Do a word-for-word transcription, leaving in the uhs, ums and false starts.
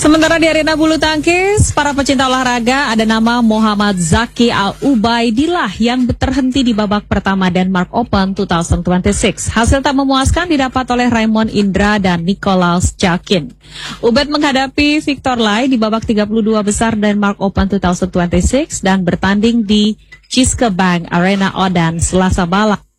Sementara di arena bulu tangkis, para pecinta olahraga ada nama Muhammad Zaki Al-Ubaidillah yang terhenti di babak pertama Denmark Open dua ribu dua puluh enam. Hasil tak memuaskan didapat oleh Raymond Indra dan Nicolaus Jakin. Ubaid menghadapi Victor Lai di babak tiga puluh dua besar Denmark Open dua ribu dua puluh enam dan bertanding di Jyske Bank Arena Oden Selasa malam.